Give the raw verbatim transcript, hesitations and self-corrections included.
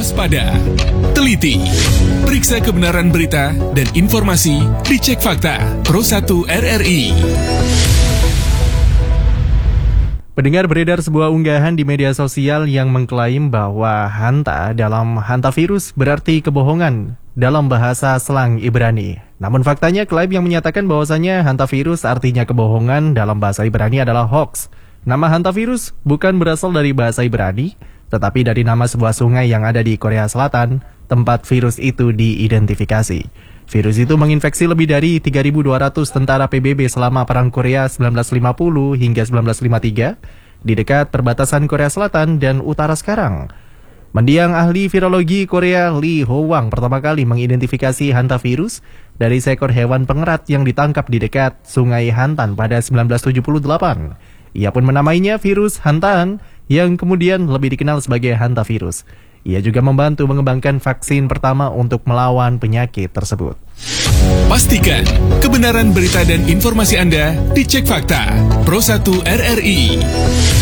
waspada, teliti, periksa kebenaran berita dan informasi, dicek fakta. Pro satu R R I. Pendengar, beredar sebuah unggahan di media sosial yang mengklaim bahwa hanta dalam hantavirus berarti kebohongan dalam bahasa slang Ibrani. Namun faktanya klaim yang menyatakan bahwasanya hantavirus artinya kebohongan dalam bahasa Ibrani adalah hoax. Nama hantavirus bukan berasal dari bahasa Ibrani, tetapi dari nama sebuah sungai yang ada di Korea Selatan, tempat virus itu diidentifikasi. Virus itu menginfeksi lebih dari tiga ribu dua ratus tentara P B B selama Perang Korea seribu sembilan ratus lima puluh hingga seribu sembilan ratus lima puluh tiga di dekat perbatasan Korea Selatan dan Utara sekarang. Mendiang ahli virologi Korea Lee Ho-wang pertama kali mengidentifikasi hantavirus dari seekor hewan pengerat yang ditangkap di dekat Sungai Hantan pada seribu sembilan ratus tujuh puluh delapan. Ia pun menamainya virus hantaan yang kemudian lebih dikenal sebagai hantavirus. Ia juga membantu mengembangkan vaksin pertama untuk melawan penyakit tersebut. Pastikan kebenaran berita dan informasi Anda dicek fakta. Pro satu R R I.